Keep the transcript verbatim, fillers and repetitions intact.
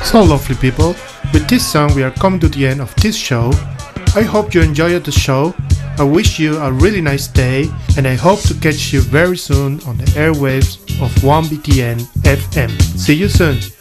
So lovely people, with this song we are coming to the end of this show. I hope you enjoyed the show. I wish you a really nice day and I hope to catch you very soon on the airwaves of one B T N F M. See you soon.